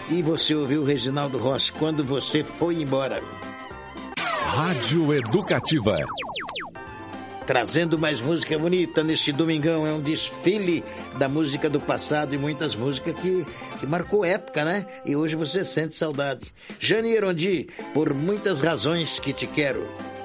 E você ouviu Reginaldo Rossi, Quando Você Foi Embora. Rádio Educativa. Trazendo mais música bonita neste domingão. É um desfile da música do passado e muitas músicas que marcou época, né? E hoje você sente saudade. Jane Erondi, Por Muitas Razões que Te Quero.